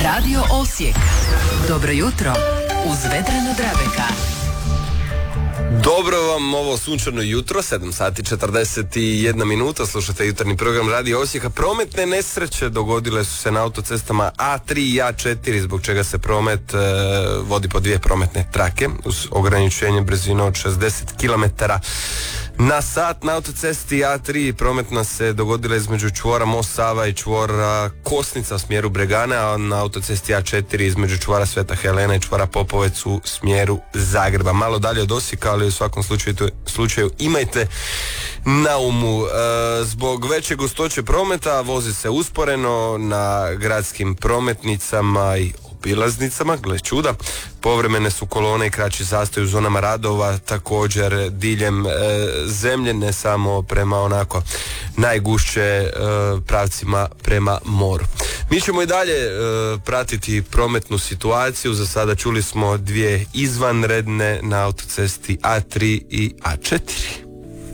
Radio Osijek. Dobro jutro uz Vedrana Drabeka. Dobro vam ovo sunčano jutro, 7 sati 41 minuta, slušate jutarnji program Radio Osijeka. Prometne nesreće dogodile su se na autocestama A3 i A4, zbog čega se promet vodi po dvije prometne trake uz ograničenje brzine od 60 km na sat. Na autocesti A3 prometna se dogodila između čvora Most Sava i čvora Kosnica u smjeru Bregane, a na autocesti A4 između čvora Sveta Helena i čvora Popovec u smjeru Zagreba. Malo dalje od Osijeka, ali u svakom slučaju imajte na umu. Zbog veće gustoće prometa vozi se usporeno na gradskim prometnicama i obilaznicama, gle čuda. Povremene su kolone i kraći zastoj u zonama radova, također diljem zemlje, ne samo prema onako najgušće pravcima prema moru. Mi ćemo i dalje pratiti prometnu situaciju. Za sada čuli smo dvije izvanredne na autocesti A3 i A4.